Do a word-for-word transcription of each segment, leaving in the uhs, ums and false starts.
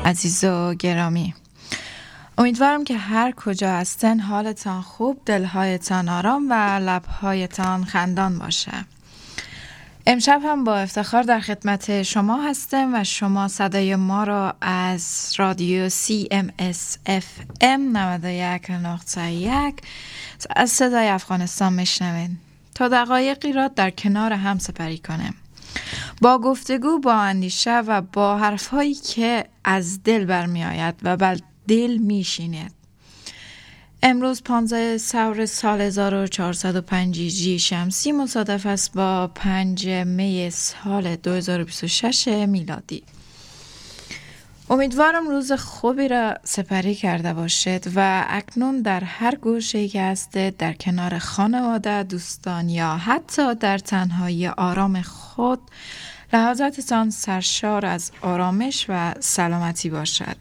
عزیز و گرامی، امیدوارم که هر کجا هستن حالتان خوب، دلهایتان آرام و لبهایتان خندان باشه. امشب هم با افتخار در خدمت شما هستم و شما صدای ما را از رادیو سی ام اس اف ام نود و یک نقطه یک از صدای افغانستان میشنوین. تا دقایقی را در کنار هم سپری کنیم با گفتگو، با اندیشه و با حرفهایی که از دل برمی آید و بر دل می شیند. امروز پانزده سور سال هزار و چهارصد و پنج هجری شمسی مصادف است با پنج می سال دو هزار و بیست و شش میلادی. امیدوارم روز خوبی را سپری کرده باشید و اکنون در هر گوشه‌ای که هستید، در کنار خانواده، دوستان یا حتی در تنهایی آرام خود، لحظاتتان سرشار از آرامش و سلامتی باشد.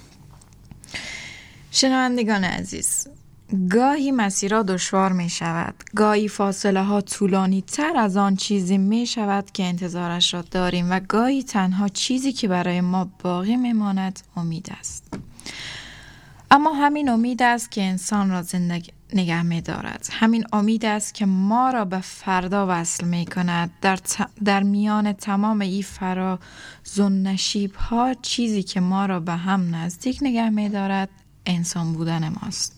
شنوندگان عزیز، گاهی مسیرها دشوار می شود، گاهی فاصله ها طولانی تر از آن چیزی می شود که انتظارش را داریم و گاهی تنها چیزی که برای ما باقی می ماند امید است. اما همین امید است که انسان را زندگی نگه می دارد. همین امید است که ما را به فردا وصل می کند. در, ت... در میان تمام این فراز و نشیب ها، چیزی که ما را به هم نزدیک نگه می دارد انسان بودن ماست.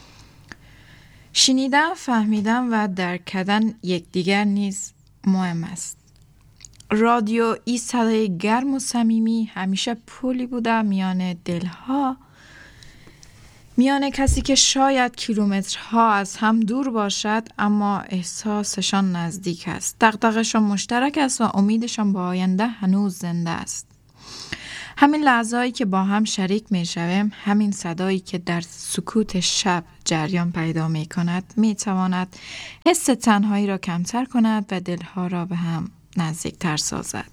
شنیدن، فهمیدن و درک کردن یکدیگر نیز مهم است. رادیو، این صدای گرم و صمیمی، همیشه پلی بوده میان دلها، میان کسی که شاید کیلومترها از هم دور باشد اما احساسشان نزدیک است. دغدغه‌شان مشترک است و امیدشان به آینده هنوز زنده است. همین لحظه‌ای که با هم شریک می‌شویم، همین صدایی که در سکوت شب جریان پیدا می‌کند، می‌تواند حس تنهایی را کمتر کند و دلها را به هم نزدیک‌تر سازد.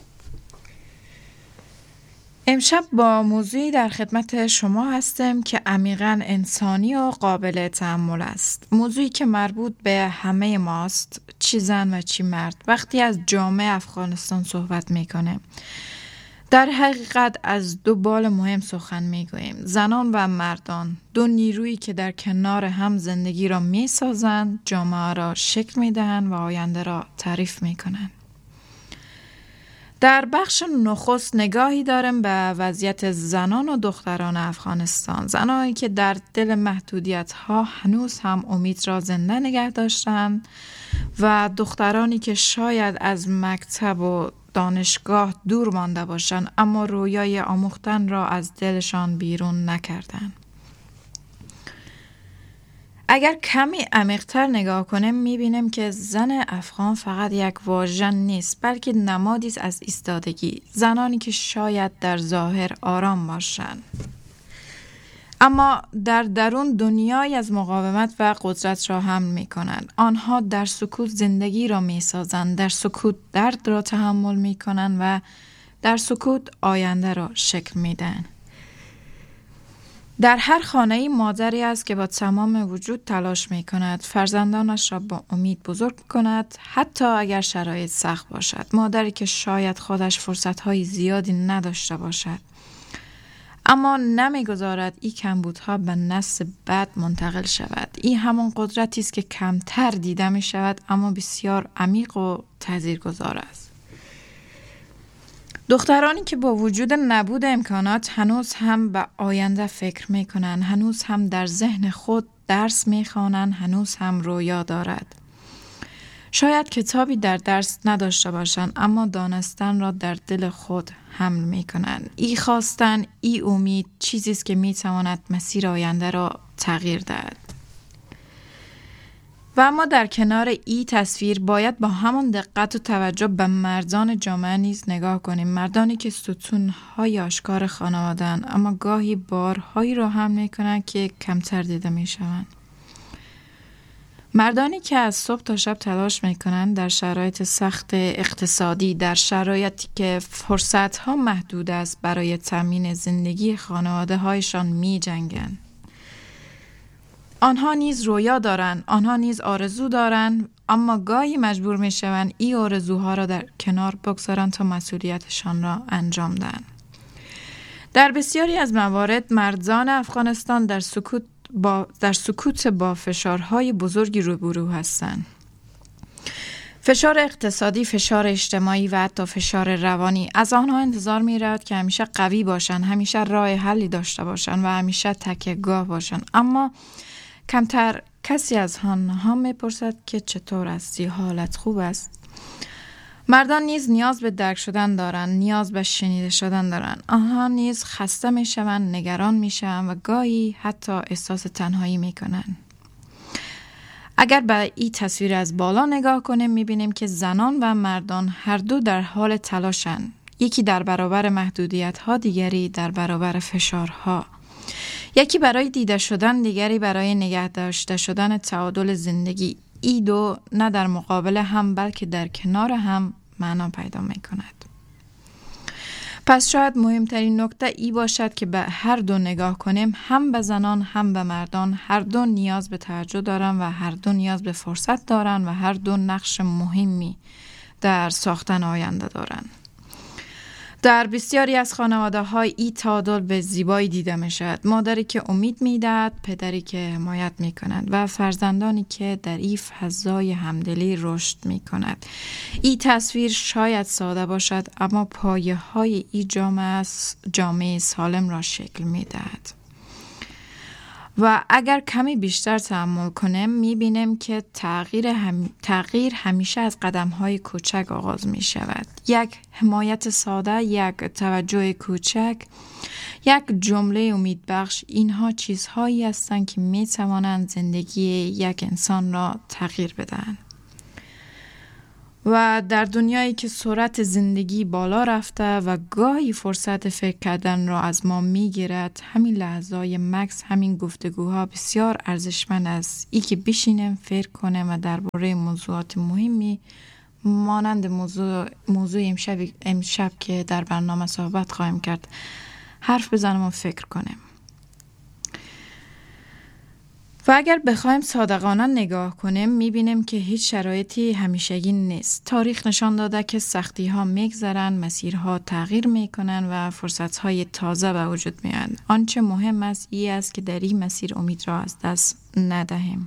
امشب با موضوعی در خدمت شما هستم که عمیقاً انسانی و قابل تأمل است. موضوعی که مربوط به همه ماست، چی زن و چی مرد. وقتی از جامعه افغانستان صحبت می‌کنیم، در حقیقت از دو بال مهم سخن می‌گوییم: زنان و مردان، دو نیرویی که در کنار هم زندگی را می‌سازند، جامعه را شکل می‌دهند و آینده را تعریف می‌کنند. در بخش نخست نگاهی داریم به وضعیت زنان و دختران افغانستان، زنانی که در دل محدودیت‌ها هنوز هم امید را زنده نگه داشتند و دخترانی که شاید از مکتب و دانشگاه دور مانده باشند اما رویای آموختن را از دلشان بیرون نکردند. اگر کمی عمیق‌تر نگاه کنیم می‌بینیم که زن افغان فقط یک واژه نیست، بلکه نمادی است از ایستادگی. زنانی که شاید در ظاهر آرام باشند اما در درون دنیای از مقاومت و قدرت را حمل می‌کنند. آنها در سکوت زندگی را می‌سازند، در سکوت درد را تحمل می‌کنند و در سکوت آینده را شکل می‌دهند. در هر خانه‌ای مادری است که با تمام وجود تلاش می‌کند فرزندانش را با امید بزرگ کند، حتی اگر شرایط سخت باشد. مادری که شاید خودش فرصت‌های زیادی نداشته باشد اما نمی‌گذارد این کمبودها به نسل بعد منتقل شود. این همان قدرتی است که کمتر دیده می‌شود اما بسیار عمیق و تاثیرگذار است. دخترانی که با وجود نبود امکانات هنوز هم به آینده فکر می‌کنند، هنوز هم در ذهن خود درس می‌خوانند، هنوز هم رویا دارد. شاید کتابی در درس نداشته باشند اما دانستن را در دل خود حمل می‌کنند. ای خواستن، ای امید چیزی است که می‌تواند مسیر آینده را تغییر دهد. و اما در کنار این تصویر باید با همان دقت و توجه به مردان جامعه نیز نگاه کنیم. مردانی که ستون‌های آشکار خانواده‌اند اما گاهی بارهایی را حمل می‌کنند که کمتر دیده می‌شوند. مردانی که از صبح تا شب تلاش می‌کنند در شرایط سخت اقتصادی، در شرایطی که فرصت‌ها محدود است، برای تامین زندگی خانواده‌هایشان می‌جنگند. آنها نیز رویا دارند، آنها نیز آرزو دارند اما گاهی مجبور می‌شوند این آرزوها را در کنار بگذارند تا مسئولیتشان را انجام دهند. در بسیاری از موارد مردان افغانستان در سکوت با در سکوت با فشارهای بزرگی روبرو هستند. فشار اقتصادی، فشار اجتماعی و حتی فشار روانی. از آنها انتظار می رود که همیشه قوی باشند، همیشه راه حلی داشته باشند و همیشه تکیه‌گاه باشند. اما کمتر کسی از آنها می پرسد که چطور هستی، حالت خوب است؟ مردان نیز نیاز به درک شدن دارند، نیاز به شنیده شدن دارند. آنها نیز خسته می شوند، نگران می شوند و گاهی حتی احساس تنهایی می کنند. اگر به این تصویر از بالا نگاه کنیم می‌بینیم که زنان و مردان هر دو در حال تلاشند. یکی در برابر محدودیت‌ها، دیگری در برابر فشارها. یکی برای دیده شدن، دیگری برای نگه داشته شدن تعادل زندگی. این دو نه در مقابل هم بلکه در کنار هم معنا پیدا می‌کند. پس شاید مهمترین نکته ای باشد که به هر دو نگاه کنیم، هم به زنان هم به مردان. هر دو نیاز به توجه دارند و هر دو نیاز به فرصت دارند و هر دو نقش مهمی در ساختن آینده دارند. در بسیاری از خانواده های این تعادل به زیبایی دیده می شود. مادری که امید می دهد، پدری که حمایت می کند و فرزندانی که در این فضای همدلی رشد می کند. این تصویر شاید ساده باشد اما پایه های این جامعه, جامعه سالم را شکل می دهد. و اگر کمی بیشتر تأمل کنیم می بینیم که تغییر, هم... تغییر همیشه از قدم های کوچک آغاز می شود. یک حمایت ساده، یک توجه کوچک، یک جمله امیدبخش، اینها چیزهایی هستند که می توانند زندگی یک انسان را تغییر بدهند. و در دنیایی که سرعت زندگی بالا رفته و گاهی فرصت فکر کردن را از ما میگیرد، همین لحظه‌های مکس، همین گفتگوها بسیار ارزشمند است. ای که بشینیم فکر کنیم و درباره موضوعات مهمی مانند موضوع موضوع امشب امشب که در برنامه صحبت خواهیم کرد حرف بزنیم و فکر کنیم. و اگر بخوایم صادقانه نگاه کنیم میبینیم که هیچ شرایطی همیشگی نیست. تاریخ نشان داده که سختی ها میگذرن، مسیرها تغییر میکنن و فرصت های تازه به وجود میاد. آنچه مهم است ای است که در این مسیر امید را از دست ندهیم.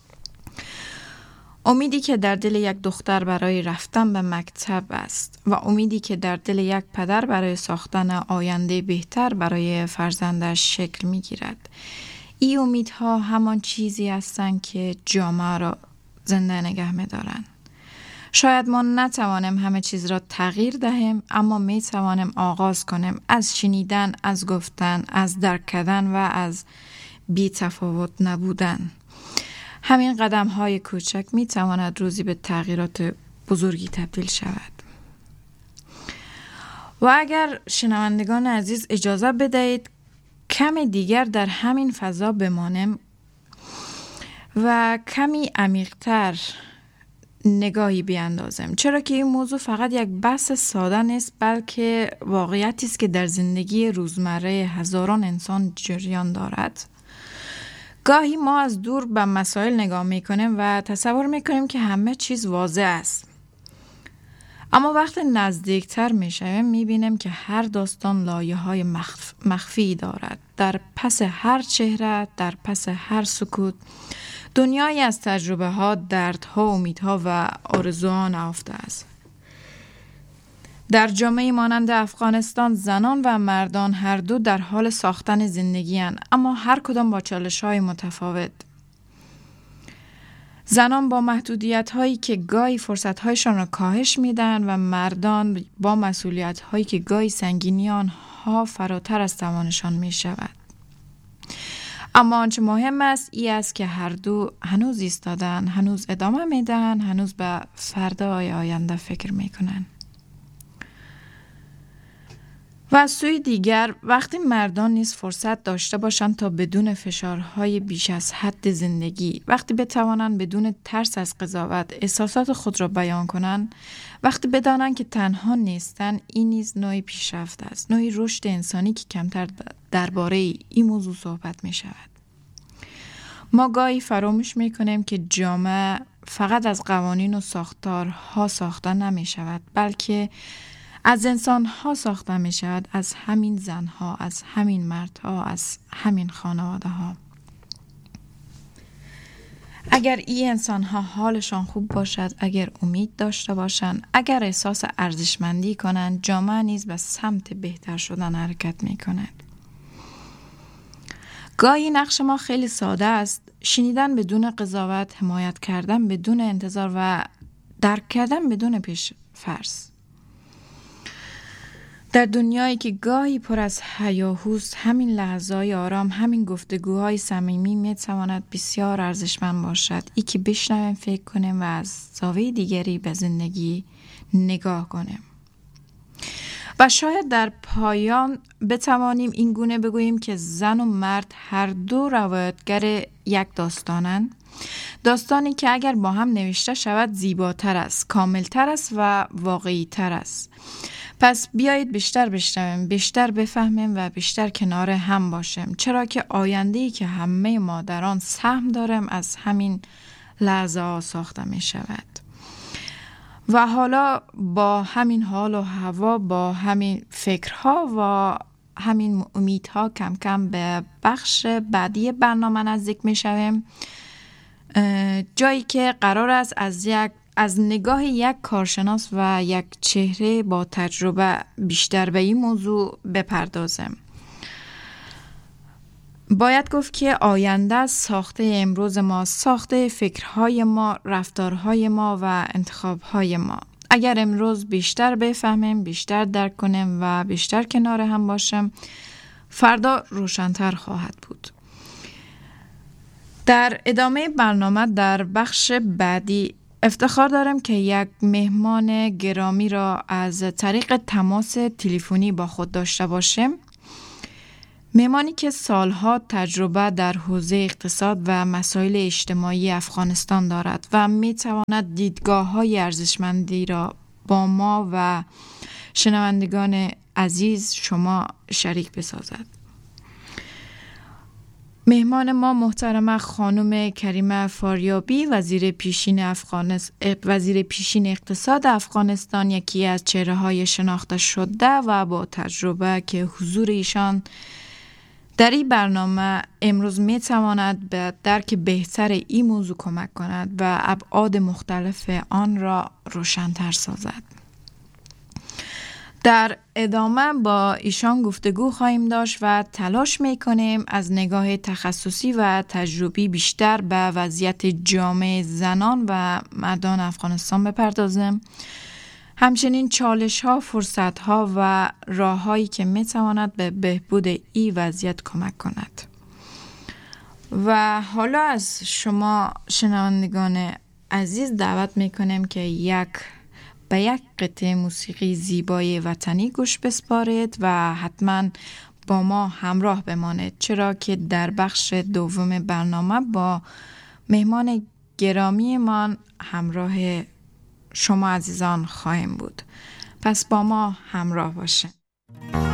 امیدی که در دل یک دختر برای رفتن به مکتب است و امیدی که در دل یک پدر برای ساختن آینده بهتر برای فرزندش شکل میگیرد. این امیدها همان چیزی هستند که جامعه را زنده نگه می دارند. شاید ما نتوانیم همه چیز را تغییر دهیم، اما می توانیم آغاز کنیم از شنیدن، از گفتن، از درک کردن و از بی تفاوت نبودن. همین قدم های کوچک می تواند روزی به تغییرات بزرگی تبدیل شود. و اگر شنوندگان عزیز اجازه بدهید کمی دیگر در همین فضا بمانیم و کمی عمیق‌تر نگاهی بیاندازیم، چرا که این موضوع فقط یک بحث ساده نیست بلکه واقعیتی است که در زندگی روزمره هزاران انسان جریان دارد. گاهی ما از دور به مسائل نگاه میکنیم و تصور میکنیم که همه چیز واضح است، اما وقتی نزدیکتر میشویم میبینیم که هر داستان لایه‌های مخف... مخفی دارد. در پس هر چهره، در پس هر سکوت، دنیایی از تجربه ها، دردها، امیدها و آرزوها نهفته است. در جامعه مانند افغانستان زنان و مردان هر دو در حال ساختن زندگی اند، اما هر کدام با چالش‌های متفاوت. زنان با محدودیت هایی که گاهی فرصت هایشان را کاهش میدن و مردان با مسئولیت هایی که گاهی سنگینی آنها فراتر از توانشان می شود. اما آنچه مهم است ای است که هر دو هنوز ایستادن، هنوز ادامه میدن، هنوز به فردای آینده فکر میکنن. و از سوی دیگر وقتی مردان نیز فرصت داشته باشند تا بدون فشارهای بیش از حد زندگی، وقتی بتوانند بدون ترس از قضاوت احساسات خود را بیان کنند، وقتی بدانند که تنها نیستند، این نیز نوعی پیشرفت است، نوعی رشد انسانی که کمتر درباره این موضوع صحبت می شود. ما گاهی فراموش می کنیم که جامعه فقط از قوانین و ساختارها ساخته نمی شود، بلکه از انسان ها ساخته می شود، از همین زن ها، از همین مرد ها، از همین خانواده ها. اگر این انسان ها حالشان خوب باشد، اگر امید داشته باشند، اگر احساس ارزشمندی کنند، جامعه نیز به سمت بهتر شدن حرکت می کند. گاهی نقش ما خیلی ساده است: شنیدن بدون قضاوت، حمایت کردن بدون انتظار و درک کردن بدون پیش فرض. در دنیایی که گاهی پر از هیاهوست، همین لحظه‌های آرام، همین گفتگوهای صمیمی می‌تواند بسیار ارزشمند باشد. ای که بشنویم، فکر کنیم و از زاویه دیگری به زندگی نگاه کنیم. و شاید در پایان بتوانیم این گونه بگوییم که زن و مرد هر دو روایتگر یک داستانند. داستانی که اگر با هم نوشته شود زیباتر است، کاملتر است و واقعی‌تر است. پس بیایید بیشتر بشنویم، بیشتر بفهمیم و بیشتر کنار هم باشیم، چرا که آینده‌ای که همه ما در آن سهم داریم از همین لحظه ها ساخته می شود. و حالا با همین حال و هوا، با همین فکرها و همین امیدها کم کم به بخش بعدی برنامه نزدیک می شویم، جایی که قرار است از یک از نگاه یک کارشناس و یک چهره با تجربه بیشتر به این موضوع بپردازم. باید گفت که آینده ساخته امروز ما، ساخته فکرهای ما، رفتارهای ما و انتخابهای ما. اگر امروز بیشتر بفهمیم، بیشتر درک کنیم و بیشتر کنار هم باشیم، فردا روشن‌تر خواهد بود. در ادامه برنامه در بخش بعدی افتخار دارم که یک مهمان گرامی را از طریق تماس تلفنی با خود داشته باشیم. مهمانی که سالها تجربه در حوزه اقتصاد و مسائل اجتماعی افغانستان دارد و می تواند دیدگاه‌های ارزشمندی را با ما و شنوندگان عزیز شما شریک بسازد. مهمان ما محترمه خانم کریمه فاریابی، وزیر پیشین افغانستان، وزیر پیشین اقتصاد افغانستان، یکی از چهره‌های شناخته شده و با تجربه که حضور ایشان در این برنامه امروز می تواند به درک بهتر این موضوع کمک کند و ابعاد مختلف آن را روشن‌تر سازد. در ادامه با ایشان گفتگو خواهیم داشت و تلاش میکنیم از نگاه تخصصی و تجربی بیشتر به وضعیت جامعه زنان و مردان افغانستان بپردازیم. همچنین چالش ها، فرصت ها و راه هایی که میتواند به بهبود این وضعیت کمک کند. و حالا از شما شنوندگان عزیز دعوت میکنیم که یک به یک قطعه موسیقی زیبای وطنی گوش بسپارید و حتما با ما همراه بمانید، چرا که در بخش دوم برنامه با مهمان گرامی من همراه شما عزیزان خواهیم بود. پس با ما همراه باشید.